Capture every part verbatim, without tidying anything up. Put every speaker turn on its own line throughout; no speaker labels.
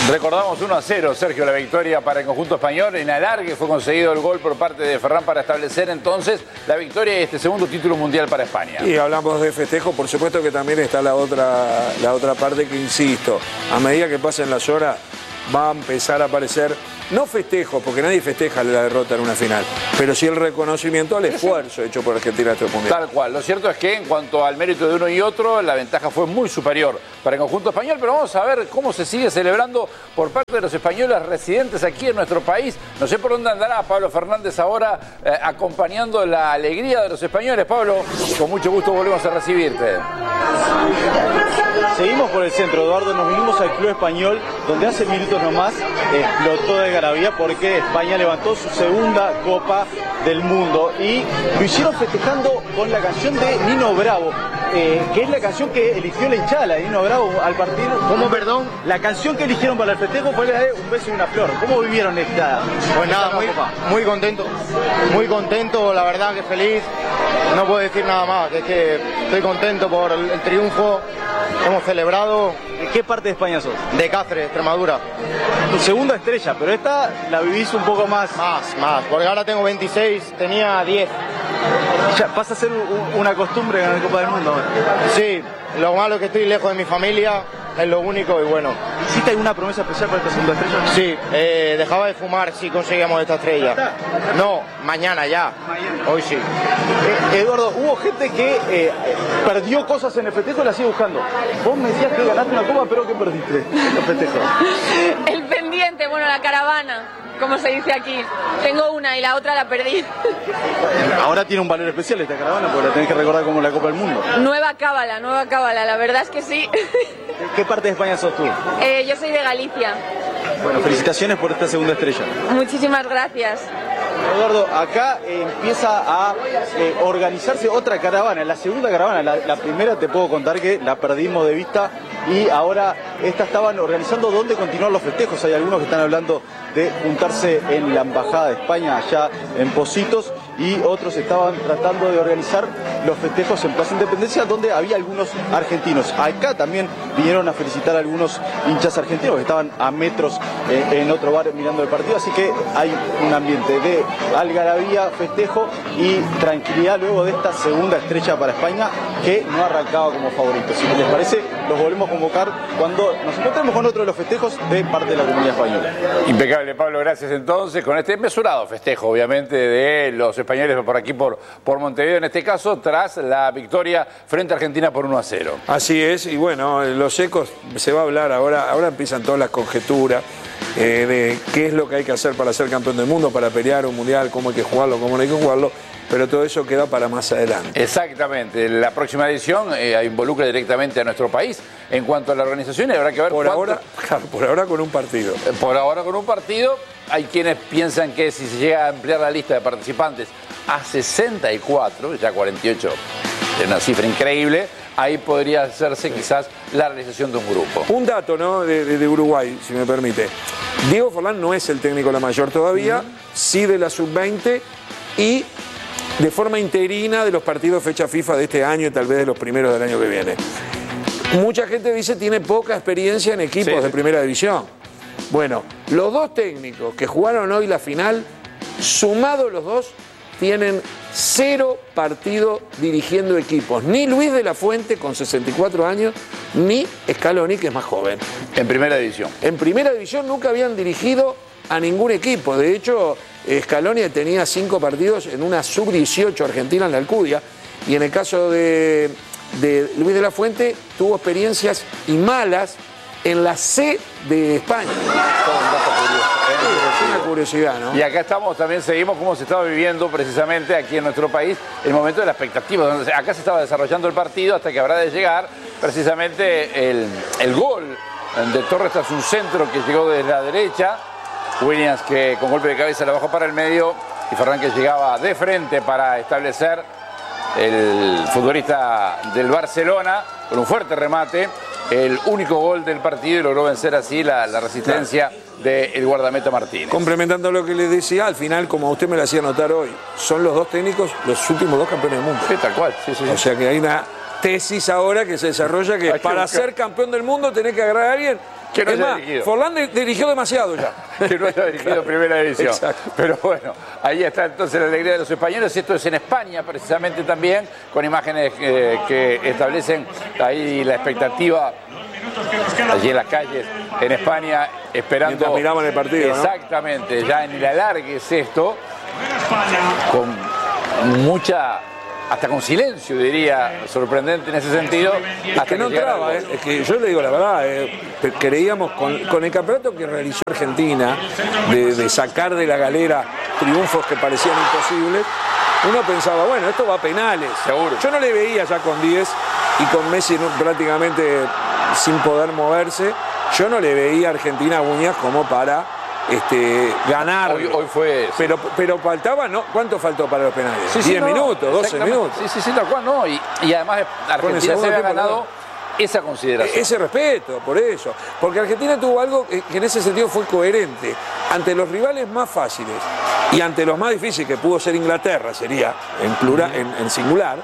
Recordamos uno a cero, Sergio, la victoria para el conjunto español. En alargue fue conseguido el gol por parte de Ferran para establecer entonces la victoria y este segundo título mundial para España.
Y hablamos de festejo, por supuesto que también está la otra, la otra parte que, insisto, a medida que pasen las horas va a empezar a aparecer, no festejos, porque nadie festeja la derrota en una final, pero sí el reconocimiento al esfuerzo hecho por Argentina en este mundial.
Tal cual. Lo cierto es que en cuanto al mérito de uno y otro, la ventaja fue muy superior para el conjunto español, pero vamos a ver cómo se sigue celebrando por parte de los españoles residentes aquí en nuestro país. No sé por dónde andará Pablo Fernández ahora eh, acompañando la alegría de los españoles. Pablo, con mucho gusto volvemos a recibirte.
Seguimos por el centro, Eduardo, nos vinimos al Club Español, donde hace minutos nomás explotó de algarabía porque España levantó su segunda Copa del Mundo y lo hicieron festejando con la canción de Nino Bravo, eh, que es la canción que eligió la hinchada, la de Nino Bravo al partir. ¿Cómo, perdón? La canción que eligieron para el festejo fue la de Un beso y una flor. ¿Cómo vivieron esta?
Pues nada, muy, muy contento, muy contento, la verdad que feliz, no puedo decir nada más, que es que estoy contento por el, el triunfo. Hemos celebrado.
¿De qué parte de España sos?
De Cáceres, Extremadura.
Tu segunda estrella, pero esta la vivís un poco más.
Más, más, porque ahora tengo veintiséis, tenía diez.
Ya pasa a ser un, una costumbre ganar Copa del Mundo.
Sí, lo malo es que estoy lejos de mi familia, es lo único y bueno.
¿Hiciste alguna promesa especial para esta segunda estrella?
Sí, eh, dejaba de fumar si conseguíamos esta estrella. No, mañana ya. Mañana. Hoy sí.
Eh, Eduardo, hubo gente que eh, perdió cosas en el festejo y la sigue buscando. Vos me decías que ganaste una copa, pero ¿qué perdiste en el festejo?
El pendiente, bueno, la caravana, como se dice aquí. Tengo una y la otra la perdí.
Ahora tiene un valor especial esta caravana, porque la tenés que recordar como la Copa del Mundo.
Nueva cábala, nueva cábala, la verdad es que sí.
¿Qué parte de España sos tú?
Eh, yo soy de Galicia.
Bueno, felicitaciones por esta segunda estrella.
Muchísimas gracias.
Eduardo, acá eh, empieza a eh, organizarse otra caravana, la segunda caravana. La, la primera te puedo contar que la perdimos de vista y ahora esta estaban organizando dónde continuar los festejos. Hay algunos que están hablando de juntarse en la Embajada de España, allá en Pocitos, y otros estaban tratando de organizar los festejos en Plaza Independencia, donde había algunos argentinos. Acá también vinieron a felicitar a algunos hinchas argentinos que estaban a metros eh, en otro bar mirando el partido, así que hay un ambiente de algarabía, festejo y tranquilidad luego de esta segunda estrella para España, que no arrancaba como favorito. Si les parece, los volvemos a convocar cuando nos encontremos con otro de los festejos de parte de la comunidad española.
Impecable, Pablo, gracias entonces con este mesurado festejo, obviamente, de los españoles por aquí, por, por Montevideo, en este caso, tras la victoria frente a Argentina por uno a cero.
Así es, y bueno, los ecos, se va a hablar ahora, ahora empiezan todas las conjeturas eh, de qué es lo que hay que hacer para ser campeón del mundo, para pelear un mundial, cómo hay que jugarlo, cómo no hay que jugarlo, pero todo eso queda para más adelante.
Exactamente, la próxima edición eh, involucra directamente a nuestro país. En cuanto a la organización, habrá que ver
por
cuánto...
ahora, claro, por ahora con un partido.
Eh, por ahora con un partido. Hay quienes piensan que si se llega a ampliar la lista de participantes a sesenta y cuatro, ya cuarenta y ocho, es una cifra increíble, ahí podría hacerse quizás la realización de un grupo.
Un dato, ¿no?, de, de Uruguay, si me permite. Diego Forlán no es el técnico la mayor todavía, uh-huh. sí de la sub veinte y de forma interina de los partidos fecha FIFA de este año y tal vez de los primeros del año que viene. Mucha gente dice tiene poca experiencia en equipos sí, de primera división. Bueno, los dos técnicos que jugaron hoy la final, sumados los dos, tienen cero partido dirigiendo equipos. Ni Luis de la Fuente, con sesenta y cuatro años, ni Scaloni, que es más joven.
En primera división.
En primera división nunca habían dirigido a ningún equipo. De hecho, Scaloni tenía cinco partidos en una sub dieciocho argentina en la Alcudia. Y en el caso de, de Luis de la Fuente, tuvo experiencias y malas en la C de España.
Todo un dato curioso, ¿eh?
Es una curiosidad, ¿no?
Y acá estamos, también seguimos cómo se estaba viviendo precisamente aquí en nuestro país el momento de la expectativa. Acá se estaba desarrollando el partido hasta que habrá de llegar precisamente el, el gol de Torres tras un centro que llegó desde la derecha. Williams que con golpe de cabeza la bajó para el medio y Ferran que llegaba de frente para establecer el futbolista del Barcelona con un fuerte remate. El único gol del partido y logró vencer así la, la resistencia del guardameta Martínez.
Complementando lo que les decía, al final, como usted me lo hacía notar hoy, son los dos técnicos los últimos dos campeones del mundo.
Sí, tal cual. Sí, sí, sí.
O sea que hay una tesis ahora que se desarrolla que
Hay que
para
buscar.
ser campeón del mundo tenés que agarrar a alguien
Que no
es
haya
más,
dirigido.
Forlán de- dirigió demasiado ya.
Que no haya dirigido primera división.
Exacto.
Pero bueno, ahí está entonces la alegría de los españoles. Esto es en España precisamente también, con imágenes eh, que establecen ahí la expectativa allí en las calles en España, esperando.
Mientras miraban el partido, ¿no?
Exactamente, ya en el alargue es esto, con mucha, hasta con silencio diría, sorprendente en ese sentido.
Es que no entraba, eh. Es que yo le digo la verdad, eh, creíamos con, con el campeonato que realizó Argentina, de, de sacar de la galera triunfos que parecían imposibles, uno pensaba, bueno, esto va a penales.
Seguro.
Yo no le veía ya con diez y con Messi no- prácticamente sin poder moverse, yo no le veía a Argentina uñas como para este, ganar.
Hoy, hoy fue.
Pero, pero faltaba, ¿no? ¿Cuánto faltó para los penales?
Sí, sí,
diez
no,
minutos, doce
exactamente.
minutos.
Sí, sí, sí, tal cual, no. Y, y además Argentina se
segundo
había
tiempo,
ganado
¿no?
esa consideración.
Ese respeto, por eso. Porque Argentina tuvo algo que que en ese sentido fue coherente. Ante los rivales más fáciles y ante los más difíciles, que pudo ser Inglaterra, sería en, plural, en, en singular,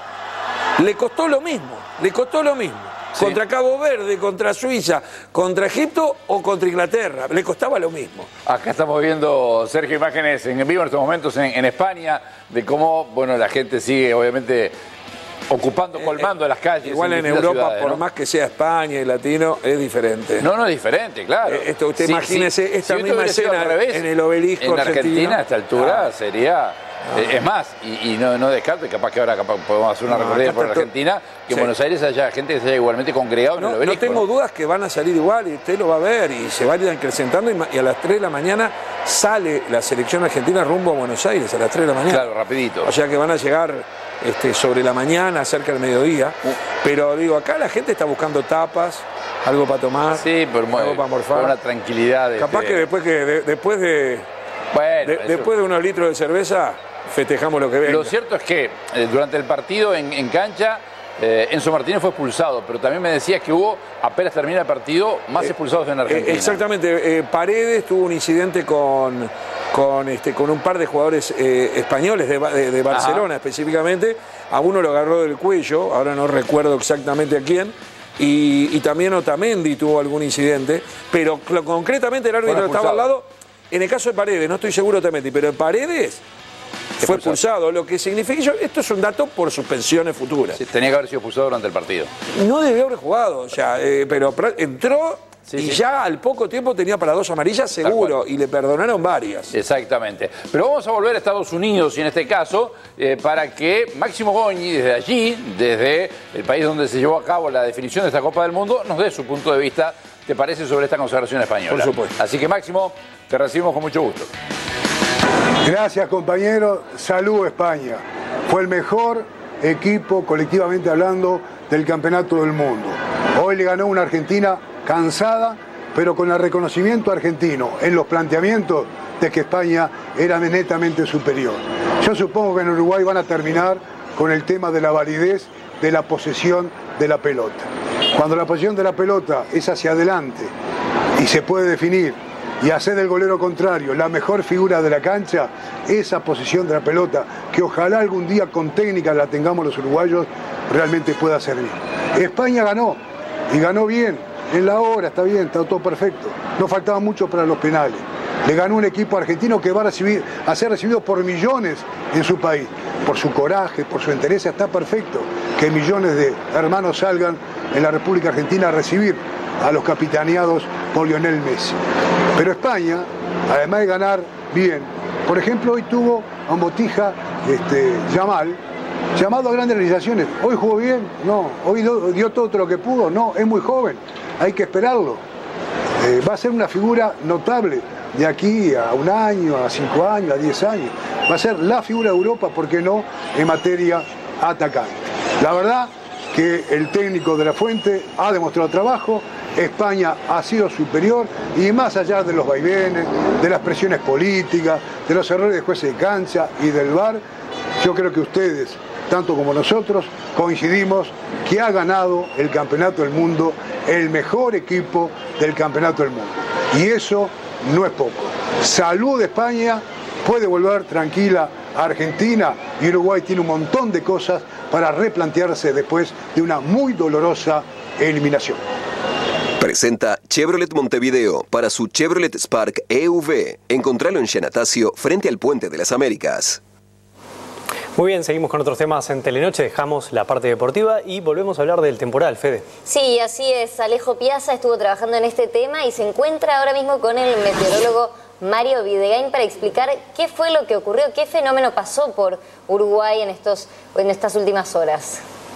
le costó lo mismo. Le costó lo mismo.
Sí.
Contra Cabo Verde, contra Suiza, contra Egipto o contra Inglaterra. Le costaba lo mismo.
Acá estamos viendo, Sergio, imágenes en vivo en estos momentos en, en España, de cómo, bueno, la gente sigue obviamente ocupando, colmando las calles.
Igual en
distintas
Europa,
ciudades,
por
¿no?
más que sea España y latino, es diferente.
No, no, es diferente, claro.
Eh, esto, usted
Sí,
imagínese
sí.
esta
Si esto
misma
hubiera sido
escena
al revés,
en el obelisco
en Argentina
argentino.
a esta altura
Ah.
sería. eh, Es más, y, y no, no descarto, y capaz que ahora capaz podemos hacer una
No,
recorrida
acá
por
está todo-
Argentina, que en
Sí.
Buenos Aires haya gente que se haya igualmente congregado en el
No, no
obelisco.
tengo dudas que van a salir igual y usted lo va a ver y se van a ir acrecentando y, ma- y a las tres de la mañana sale la selección argentina rumbo a Buenos Aires a las tres de la mañana.
Claro, rapidito.
O sea que van a llegar este, sobre la mañana, cerca del mediodía.
Uh.
Pero digo, acá la gente está buscando tapas, algo para tomar,
Sí, pero
algo
muy-
para morfar.
con una tranquilidad.
Capaz
este,
que después, que de- después, de,
bueno,
de-
eso-
después de unos litros de cerveza festejamos lo que venga.
Lo cierto es que eh, durante el partido en, en cancha, eh, Enzo Martínez fue expulsado, pero también me decías que hubo, apenas termina el partido, más expulsados en Argentina.
Eh, exactamente, eh, Paredes tuvo un incidente con, con, este, con un par de jugadores eh, españoles de, Ba- de- de Barcelona específicamente. A uno lo agarró del cuello, ahora no recuerdo exactamente a quién. Y, y también Otamendi tuvo algún incidente, pero cl- concretamente el árbitro
Fueron
estaba al
expulsados.
lado. En el caso de Paredes, no estoy seguro de Otamendi, pero en Paredes fue expulsado, lo que significa, yo- esto es un dato por suspensiones futuras.
Sí, tenía que haber sido expulsado durante el partido.
No debió haber jugado, o sea, eh, pero pra- entró
Sí,
y
sí.
ya al poco tiempo tenía para dos amarillas seguro y le perdonaron varias.
Exactamente. Pero vamos a volver a Estados Unidos, y en este caso, eh, para que Máximo Goñi, desde allí, desde el país donde se llevó a cabo la definición de esta Copa del Mundo, nos dé su punto de vista, ¿te parece, sobre esta consagración española?
Por supuesto.
Así que, Máximo, te recibimos con mucho gusto.
Gracias, compañero. Salud, España. Fue el mejor equipo, colectivamente hablando, del campeonato del mundo. Hoy le ganó una Argentina cansada, pero con el reconocimiento argentino en los planteamientos de que España era netamente superior. Yo supongo que en Uruguay van a terminar con el tema de la validez de la posesión de la pelota. Cuando la posesión de la pelota es hacia adelante y se puede definir y hacer del golero contrario la mejor figura de la cancha, esa posición de la pelota, que ojalá algún día con técnica la tengamos los uruguayos, realmente pueda servir. España ganó, y ganó bien, en la hora, está bien, está todo perfecto. No faltaba mucho para los penales. Le ganó un equipo argentino que va a, recibir, a ser recibido por millones en su país. Por su coraje, por su interés, está perfecto que millones de hermanos salgan en la República Argentina a recibir a los capitaneados por Lionel Messi. Pero España, además de ganar bien, por ejemplo, hoy tuvo a un Botija, este, Yamal, llamado a grandes realizaciones. Hoy jugó bien, no. Hoy dio, dio todo lo que pudo, no. Es muy joven, hay que esperarlo. Eh, va a ser una figura notable de aquí a un año, a cinco años, a diez años. Va a ser la figura de Europa, ¿por qué no?, en materia atacante. La verdad que el técnico de la Fuente ha demostrado trabajo. España ha sido superior, y más allá de los vaivenes, de las presiones políticas, de los errores de jueces de cancha y del V A R, yo creo que ustedes, tanto como nosotros, coincidimos que ha ganado el Campeonato del Mundo el mejor equipo del Campeonato del Mundo. Y eso no es poco. Salud de España, puede volver tranquila Argentina y Uruguay tiene un montón de cosas para replantearse después de una muy dolorosa eliminación.
Presenta Chevrolet Montevideo para su Chevrolet Spark E V. Encontralo en Yanatacio frente al Puente de las Américas.
Muy bien, seguimos con otros temas en Telenoche, dejamos la parte deportiva y volvemos a hablar del temporal, Fede.
Sí, así es, Alejo Piazza estuvo trabajando en este tema y se encuentra ahora mismo con el meteorólogo Mario Videgain para explicar qué fue lo que ocurrió, qué fenómeno pasó por Uruguay en, estos, en estas últimas horas.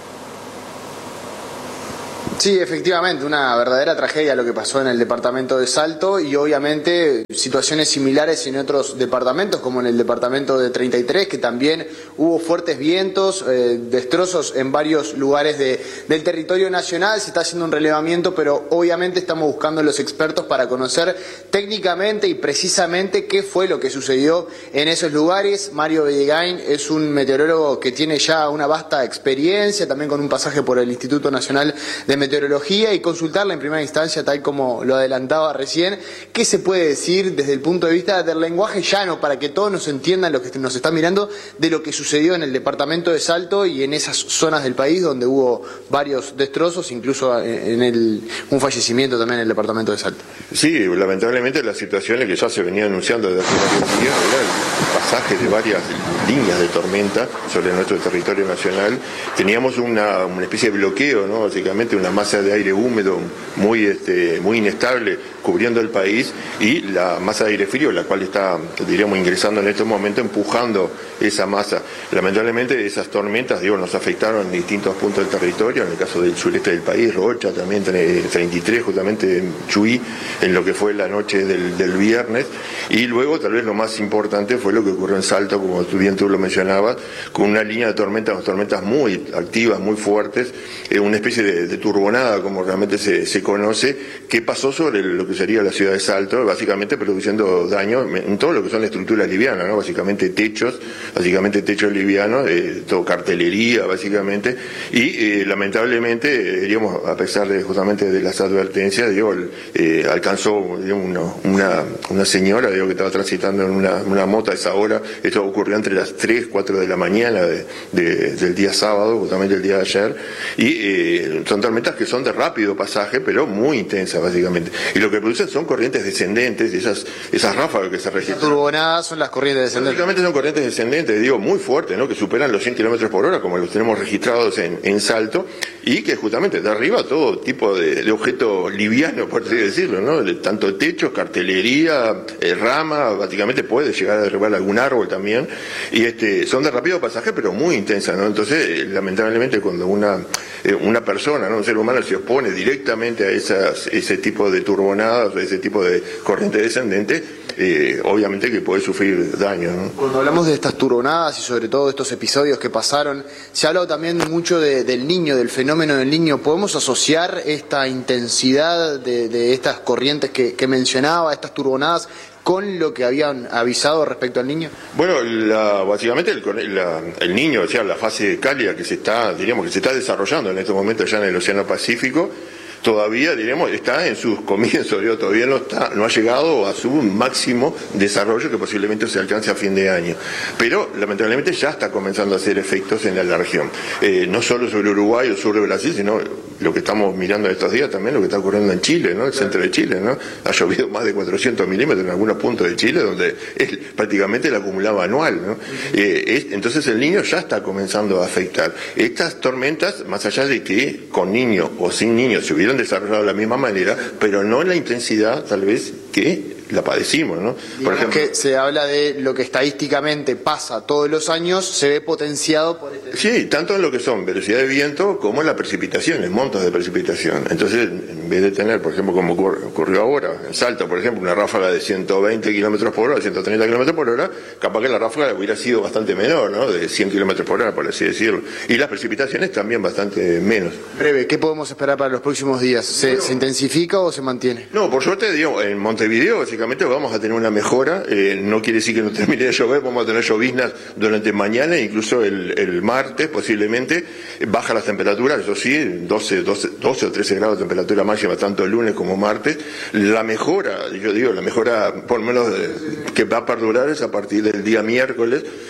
Sí, efectivamente, una verdadera tragedia lo que pasó en el departamento de Salto y obviamente situaciones similares en otros departamentos, como en el departamento de treinta y tres, que también hubo fuertes vientos, eh, destrozos en varios lugares de, del territorio nacional. Se está haciendo un relevamiento, pero obviamente estamos buscando a los expertos para conocer técnicamente y precisamente qué fue lo que sucedió en esos lugares. Mario Videgain es un meteorólogo que tiene ya una vasta experiencia, también con un pasaje por el Instituto Nacional de Meteorología, y consultarla en primera instancia, tal como lo adelantaba recién, qué se puede decir desde el punto de vista del lenguaje llano para que todos nos entiendan, los que nos están mirando, de lo que sucedió en el departamento de Salto y en esas zonas del país donde hubo varios destrozos, incluso en el, un fallecimiento también en el departamento de Salto.
Sí, lamentablemente las situaciones que ya se venían anunciando desde hace varios días, era el pasaje de varias líneas de tormenta sobre nuestro territorio nacional. Teníamos una, una especie de bloqueo, ¿no? Básicamente una masa de aire húmedo muy, este, muy inestable cubriendo el país, y la masa de aire frío, la cual está, diríamos, ingresando en estos momentos, empujando esa masa. Lamentablemente esas tormentas, digo, nos afectaron en distintos puntos del territorio, en el caso del sureste del país, Rocha, también treinta y tres, justamente en Chuy, en lo que fue la noche del, del viernes, y luego tal vez lo más importante fue lo que ocurrió en Salto, como tú bien tú lo mencionabas, con una línea de tormentas, tormentas muy activas, muy fuertes, eh, una especie de, de turbonada, como realmente se, se conoce, que pasó sobre lo que sería la ciudad de Salto, básicamente produciendo daño en todo lo que son estructuras livianas, ¿no? Básicamente techos, básicamente techos livianos, eh, todo cartelería, básicamente, y eh, lamentablemente, eh, diríamos, a pesar de justamente de las advertencias, digo, eh, alcanzó digamos, una, una, una señora, digo, que estaba transitando en una, una moto a esa hora. Esto ocurrió entre las tres, cuatro de la mañana de, de, del día sábado, justamente el día de ayer, y eh, son tormentas que son de rápido pasaje, pero muy intensas, básicamente. Y lo que producen son corrientes descendentes, esas, esas ráfagas que se registran.
Las turbonadas son las corrientes descendentes.
Básicamente son corrientes descendentes, digo, muy fuertes, ¿no? Que superan los cien kilómetros por hora, como los tenemos registrados en, en Salto, y que justamente de arriba todo tipo de, de objeto liviano, por así decirlo, ¿no? De tanto techos, cartelería, eh, rama, básicamente puede llegar a derribar algún árbol también, y este, son de rápido pasaje, pero muy intensas, ¿no? Entonces, eh, lamentablemente, cuando una, eh, una persona, ¿no? Un ser humano se opone directamente a esas, ese tipo de turbonadas, a ese tipo de corriente descendente, eh, obviamente que puede sufrir daño, ¿no?
Cuando hablamos de estas turbonadas y sobre todo de estos episodios que pasaron, se ha hablado también mucho de, del niño, del fenómeno del niño. ¿Podemos asociar esta intensidad de, de estas corrientes que, que mencionaba, estas turbonadas, con lo que habían avisado respecto al niño?
Bueno, la, básicamente el, la, el niño, o sea, la fase cálida que se está, diríamos, que se está desarrollando en estos momentos ya en el Océano Pacífico, todavía, diremos, está en sus comienzos, digo, todavía no está, no ha llegado a su máximo desarrollo, que posiblemente se alcance a fin de año. Pero lamentablemente ya está comenzando a hacer efectos en la, la región. Eh, no solo sobre Uruguay o sur de Brasil, sino lo que estamos mirando estos días también, lo que está ocurriendo en Chile, ¿no? El centro de Chile, ¿no? Ha llovido más de cuatrocientos milímetros en algunos puntos de Chile, donde es prácticamente el acumulado anual, ¿no? Eh, es, entonces el niño ya está comenzando a afectar. Estas tormentas, más allá de que con niños o sin niños se hubieran desarrollado de la misma manera, pero no en la intensidad tal vez que la padecimos, ¿no?
Por ejemplo, que se habla de lo que estadísticamente pasa todos los años, se ve potenciado por este...
Sí, tanto en lo que son velocidad de viento como en la precipitación, en montos de precipitación. Entonces, en vez de tener, por ejemplo, como ocurrió ahora, en Salta, por ejemplo, una ráfaga de ciento veinte kilómetros por hora, ciento treinta kilómetros por hora, capaz que la ráfaga hubiera sido bastante menor, ¿no? De cien kilómetros por hora, por así decirlo. Y las precipitaciones también bastante menos.
Breve, ¿qué podemos esperar para los próximos días? ¿Se, bueno, ¿se intensifica o se mantiene?
No, por suerte, digo, en Montevideo, básicamente vamos a tener una mejora. Eh, no quiere decir que no termine de llover, vamos a tener lloviznas durante mañana, incluso el, el martes posiblemente. Baja las temperaturas, eso sí, doce, doce, doce o trece grados de temperatura máxima, tanto el lunes como martes. La mejora, yo digo, la mejora por lo menos de, que va a perdurar es a partir del día miércoles,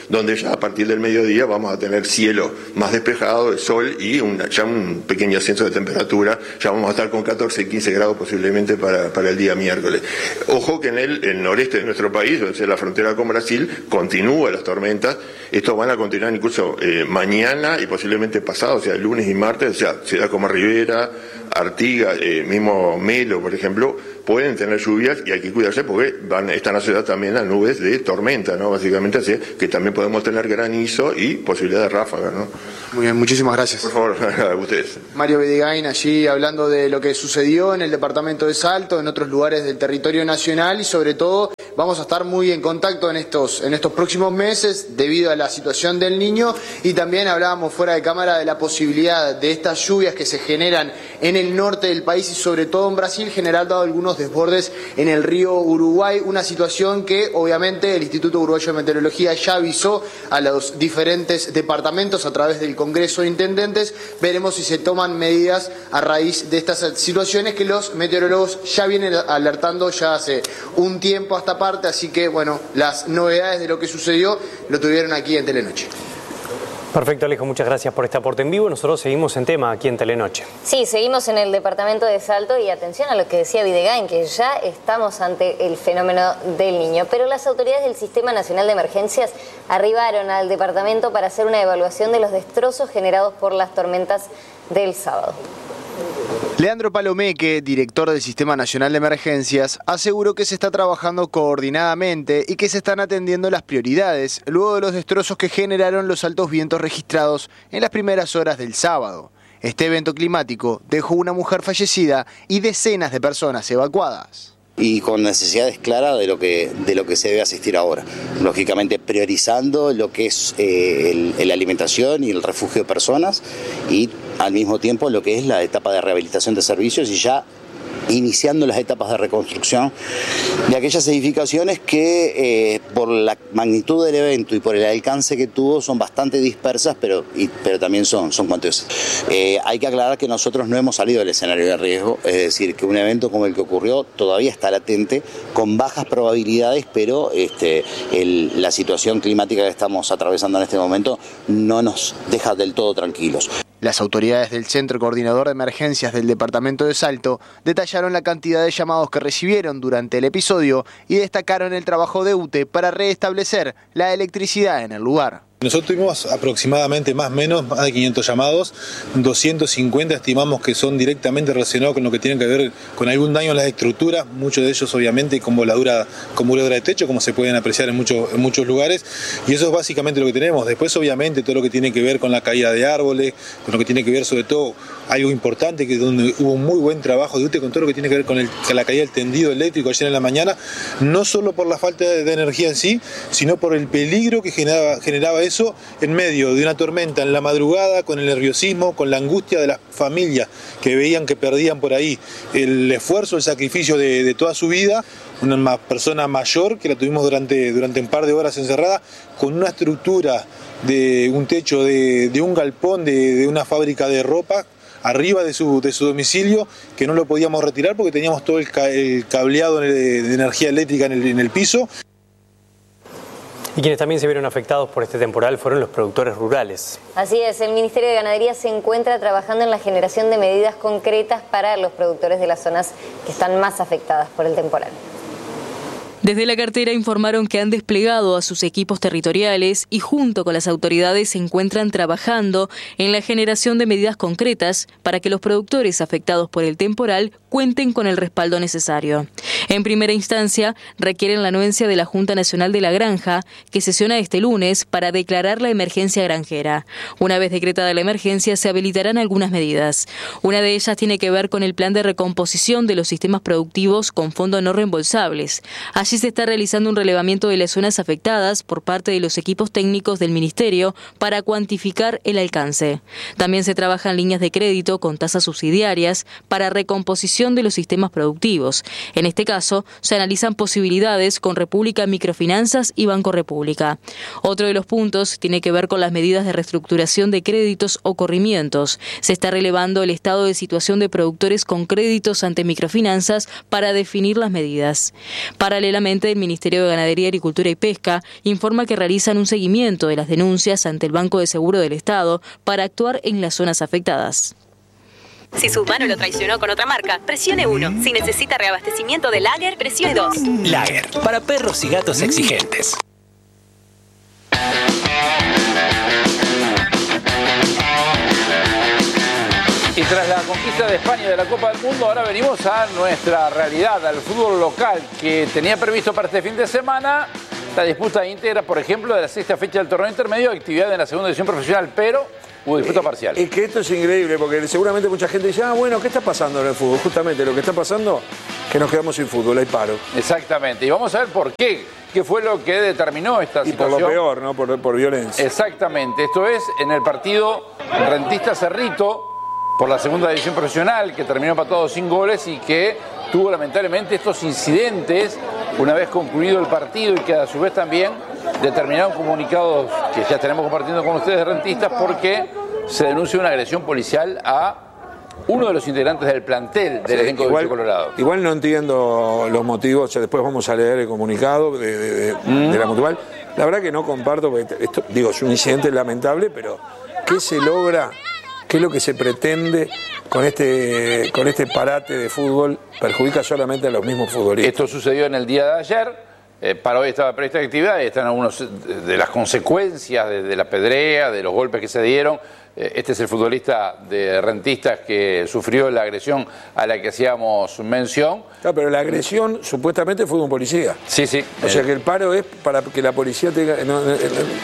donde ya a partir del mediodía vamos a tener cielo más despejado, el sol y una, ya un pequeño ascenso de temperatura, ya vamos a estar con catorce, quince grados posiblemente para, para el día miércoles. Ojo que en el, el noreste de nuestro país, o sea, la frontera con Brasil, continúan las tormentas, estos van a continuar incluso eh, mañana y posiblemente pasado, o sea, lunes y martes, o sea, ciudad como Rivera, Artigas, eh, mismo Melo, por ejemplo, pueden tener lluvias y hay que cuidarse porque van, están asociadas también a nubes de tormenta, ¿no? Básicamente así que también podemos tener granizo y posibilidad de ráfaga, ¿no?
Muy bien, muchísimas gracias.
Por favor, a ustedes.
Mario Videgain allí hablando de lo que sucedió en el departamento de Salto, en otros lugares del territorio nacional y sobre todo vamos a estar muy en contacto en estos, en estos próximos meses debido a la situación del Niño y también hablábamos fuera de cámara de la posibilidad de estas lluvias que se generan en el norte del país y sobre todo en Brasil, generando algunos desbordes en el río Uruguay, una situación que obviamente el Instituto Uruguayo de Meteorología ya avisó a los diferentes departamentos a través del Congreso de Intendentes. Veremos si se toman medidas a raíz de estas situaciones que los meteorólogos ya vienen alertando ya hace un tiempo a esta parte, así que bueno, las novedades de lo que sucedió lo tuvieron aquí en Telenoche.
Perfecto, Alejo, muchas gracias por este aporte en vivo. Nosotros seguimos en tema aquí en Telenoche.
Sí, seguimos en el departamento de Salto y atención a lo que decía Videgain, que ya estamos ante el fenómeno del Niño. Pero las autoridades del Sistema Nacional de Emergencias arribaron al departamento para hacer una evaluación de los destrozos generados por las tormentas del sábado.
Leandro Palomeque, director del Sistema Nacional de Emergencias, aseguró que se está trabajando coordinadamente y que se están atendiendo las prioridades luego de los destrozos que generaron los altos vientos registrados en las primeras horas del sábado. Este evento climático dejó una mujer fallecida y decenas de personas evacuadas.
Y con necesidades claras de lo que de lo que se debe asistir ahora. Lógicamente priorizando lo que es eh, el, el alimentación y el refugio de personas y al mismo tiempo lo que es la etapa de rehabilitación de servicios y ya iniciando las etapas de reconstrucción de aquellas edificaciones que eh, por la magnitud del evento y por el alcance que tuvo son bastante dispersas, pero, y, pero también son, son cuantiosas. Eh, hay que aclarar que nosotros no hemos salido del escenario de riesgo, es decir, que un evento como el que ocurrió todavía está latente, con bajas probabilidades, pero este, el, la situación climática que estamos atravesando en este momento no nos deja del todo tranquilos.
Las autoridades del Centro Coordinador de Emergencias del Departamento de Salto detallaron la cantidad de llamados que recibieron durante el episodio y destacaron el trabajo de U T E para restablecer la electricidad en el lugar.
Nosotros tuvimos aproximadamente más o menos más de quinientos llamados, doscientos cincuenta estimamos que son directamente relacionados con lo que tiene que ver con algún daño en las estructuras, muchos de ellos obviamente con voladura, con voladura de techo, como se pueden apreciar en muchos, en muchos lugares, y eso es básicamente lo que tenemos. Después obviamente todo lo que tiene que ver con la caída de árboles, con lo que tiene que ver sobre todo algo importante, que donde hubo un muy buen trabajo de U T E con todo lo que tiene que ver con, el, con la caída del tendido eléctrico ayer en la mañana, no solo por la falta de, de energía en sí, sino por el peligro que generaba, generaba eso en medio de una tormenta en la madrugada, con el nerviosismo, con la angustia de las familias que veían que perdían por ahí el esfuerzo, el sacrificio de, de toda su vida, una persona mayor que la tuvimos durante, durante un par de horas encerrada, con una estructura de un techo de, de un galpón, de, de una fábrica de ropa, arriba de su, de su domicilio, que no lo podíamos retirar porque teníamos todo el, ca el cableado de, de energía eléctrica en el, en el piso.
Y quienes también se vieron afectados por este temporal fueron los productores rurales.
Así es, el Ministerio de Ganadería se encuentra trabajando en la generación de medidas concretas para los productores de las zonas que están más afectadas por el temporal.
Desde la cartera informaron que han desplegado a sus equipos territoriales y junto con las autoridades se encuentran trabajando en la generación de medidas concretas para que los productores afectados por el temporal cuenten con el respaldo necesario. En primera instancia, requieren la anuencia de la Junta Nacional de la Granja, que sesiona este lunes para declarar la emergencia granjera. Una vez decretada la emergencia, se habilitarán algunas medidas. Una de ellas tiene que ver con el plan de recomposición de los sistemas productivos con fondos no reembolsables. Allí se está realizando un relevamiento de las zonas afectadas por parte de los equipos técnicos del Ministerio para cuantificar el alcance. También se trabajan líneas de crédito con tasas subsidiarias para recomposición de los sistemas productivos. En este caso, se analizan posibilidades con República Microfinanzas y Banco República. Otro de los puntos tiene que ver con las medidas de reestructuración de créditos o corrimientos. Se está relevando el estado de situación de productores con créditos ante microfinanzas para definir las medidas. Paralelamente, Paralelamente, el Ministerio de Ganadería, Agricultura y Pesca informa que realizan un seguimiento de las denuncias ante el Banco de Seguro del Estado para actuar en las zonas afectadas.
Si su humano lo traicionó con otra marca, presione uno. Si necesita reabastecimiento de Lager, presione dos.
Lager, para perros y gatos exigentes.
Y tras la conquista de España de la Copa del Mundo, ahora venimos a nuestra realidad, al fútbol local, que tenía previsto para este fin de semana la disputa íntegra, por ejemplo, de la sexta fecha del torneo intermedio, actividad en la segunda división profesional, pero hubo disputa parcial.
Es que esto es increíble, porque seguramente mucha gente dice, ah, bueno, ¿qué está pasando en el fútbol? Justamente lo que está pasando es que nos quedamos sin fútbol, hay paro.
Exactamente, y vamos a ver por qué, qué fue lo que determinó esta
y
situación.
Y por lo peor, ¿no? Por, por violencia.
Exactamente, esto es en el partido Rentista Cerrito, por la segunda división profesional, que terminó empatado sin goles y que tuvo lamentablemente estos incidentes una vez concluido el partido y que a su vez también determinaron comunicados que ya tenemos compartiendo con ustedes de Rentistas, porque se denuncia una agresión policial a uno de los integrantes del plantel del elenco de Bicho Colorado.
Igual no entiendo los motivos, o sea, después vamos a leer el comunicado de, de, de, mm. de la Mutual. La verdad que no comparto, porque esto, digo, es un incidente lamentable, pero ¿qué se logra? ¿Qué es lo que se pretende con este, con este parate de fútbol? Perjudica solamente a los mismos futbolistas.
Esto sucedió en el día de ayer, eh, para hoy estaba prevista actividad y están algunas de las consecuencias de, de la pedrea, de los golpes que se dieron. Eh, este es el futbolista de Rentistas que sufrió la agresión a la que hacíamos mención.
Claro, pero la agresión supuestamente fue de un policía.
Sí, sí.
O sea que el paro es para que la policía tenga... No, no, no,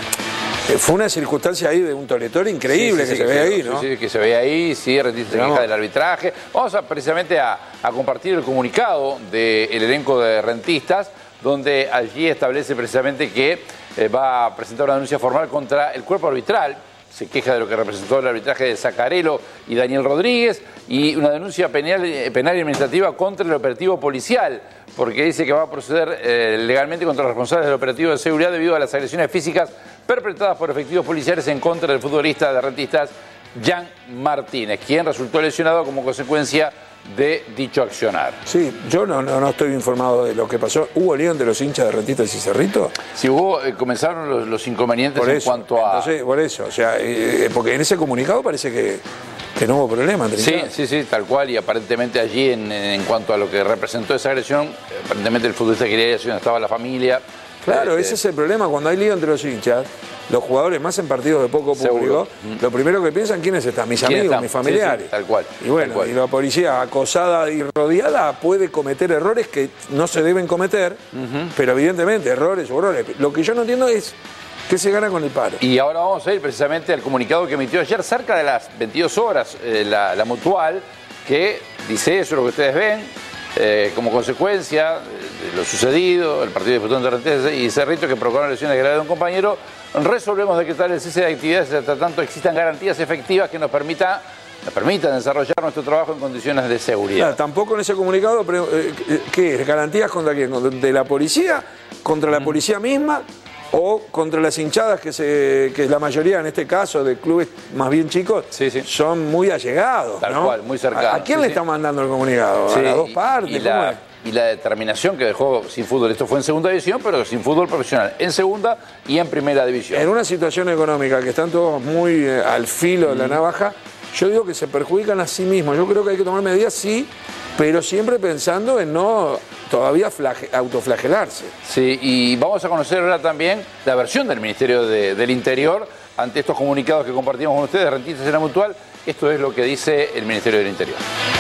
fue una circunstancia ahí de un toletón increíble sí, sí, que, sí, que se ve ahí, ¿no?
Sí, sí, que se ve ahí, sí, Rentistas se queja del arbitraje. Vamos a, precisamente a, a compartir el comunicado del elenco de Rentistas, donde allí establece precisamente que eh, va a presentar una denuncia formal contra el cuerpo arbitral. Se queja de lo que representó el arbitraje de Zacarelo y Daniel Rodríguez, y una denuncia penal, penal y administrativa contra el operativo policial, porque dice que va a proceder eh, legalmente contra los responsables del operativo de seguridad debido a las agresiones físicas perpetradas por efectivos policiales en contra del futbolista de Rentistas, Jan Martínez, quien resultó lesionado como consecuencia de dicho accionar.
Sí, yo no, no, no estoy informado de lo que pasó. ¿Hubo lío entre los hinchas de Rentistas y Cerrito?
Sí, hubo, eh, comenzaron los, los inconvenientes
por
en
eso,
cuanto a...
Entonces, por eso, o sea, eh, porque en ese comunicado parece que, que no hubo problema.
Sí, sí, sí, tal cual, y aparentemente allí en, en cuanto a lo que representó esa agresión, aparentemente el futbolista quería ir a donde estaba la familia.
Claro,
este...
ese es el problema, cuando hay lío entre los hinchas, los jugadores más en partidos de poco público, lo primero que piensan, ¿quiénes están? Mis amigos, están? mis familiares. Sí, sí,
tal cual.
Y bueno,
cual.
y la policía acosada y rodeada puede cometer errores que no se deben cometer, uh-huh. pero evidentemente errores o errores. Lo que yo no entiendo es qué se gana con el paro.
Y ahora vamos a ir precisamente al comunicado que emitió ayer, cerca de las veintidós horas, eh, la, la Mutual, que dice eso, lo que ustedes ven. Eh, como consecuencia de lo sucedido, el partido disputado entre Rentistas y Cerrito, que provocaron lesiones graves de un compañero, resolvemos decretar el cese de actividades hasta tanto existan garantías efectivas que nos, permita, nos permitan desarrollar nuestro trabajo en condiciones de seguridad.
Claro, tampoco en ese comunicado, pero, eh, ¿qué es? ¿Garantías contra quién? ¿De la policía? ¿Contra la policía misma? ¿O contra las hinchadas que, se, que la mayoría, en este caso, de clubes más bien chicos, sí, sí. son muy allegados?
Tal
¿no?
cual, muy cercanos.
¿A, ¿A quién sí, le sí. está mandando el comunicado? Sí, ¿A las dos partes?
Y, y, la, y la determinación que dejó sin fútbol, esto fue en segunda división, pero sin fútbol profesional, en segunda y en primera división.
En una situación económica que están todos muy eh, al filo de la navaja, yo digo que se perjudican a sí mismos. Yo creo que hay que tomar medidas, sí, pero siempre pensando en no todavía flage, autoflagelarse.
Sí, y vamos a conocer ahora también la versión del Ministerio de, del Interior ante estos comunicados que compartimos con ustedes, Rentistas en la Mutual. Esto es lo que dice el Ministerio del Interior.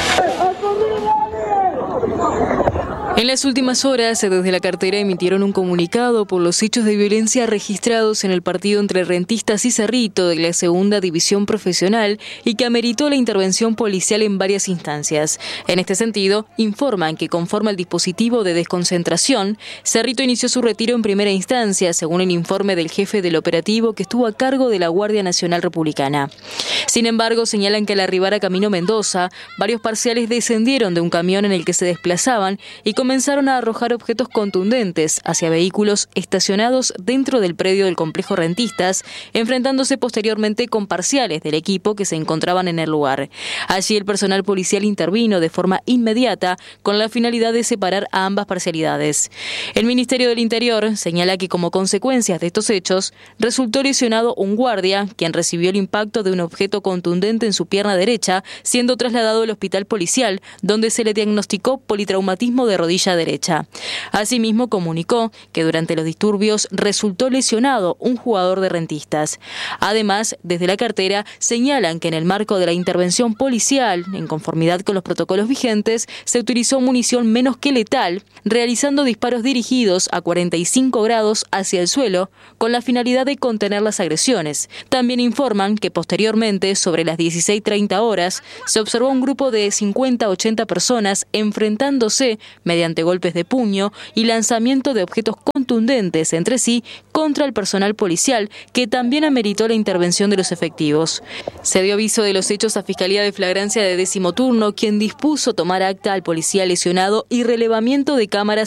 En las últimas horas, desde la cartera emitieron un comunicado por los hechos de violencia registrados en el partido entre Rentistas y Cerrito de la segunda división profesional y que ameritó la intervención policial en varias instancias. En este sentido, informan que conforme al dispositivo de desconcentración, Cerrito inició su retiro en primera instancia, según el informe del jefe del operativo que estuvo a cargo de la Guardia Nacional Republicana. Sin embargo, señalan que al arribar a Camino Mendoza, varios parciales descendieron de un camión en el que se desplazaban y con comenzaron a arrojar objetos contundentes hacia vehículos estacionados dentro del predio del complejo Rentistas, enfrentándose posteriormente con parciales del equipo que se encontraban en el lugar. Allí el personal policial intervino de forma inmediata con la finalidad de separar a ambas parcialidades. El Ministerio del Interior señala que como consecuencia de estos hechos resultó lesionado un guardia, quien recibió el impacto de un objeto contundente en su pierna derecha, siendo trasladado al hospital policial, donde se le diagnosticó politraumatismo de rodilla derecha. Asimismo, comunicó que durante los disturbios resultó lesionado un jugador de Rentistas. Además, desde la cartera señalan que en el marco de la intervención policial, en conformidad con los protocolos vigentes, se utilizó munición menos que letal, realizando disparos dirigidos a cuarenta y cinco grados hacia el suelo, con la finalidad de contener las agresiones. También informan que posteriormente, sobre las dieciséis treinta horas, se observó un grupo de cincuenta a ochenta personas enfrentándose mediante golpes de puño y lanzamiento de objetos contundentes entre sí contra el personal policial, que también ameritó la intervención de los efectivos. Se dio aviso de los hechos a Fiscalía de Flagrancia de Décimo Turno, quien dispuso tomar acta al policía lesionado y relevamiento de cámaras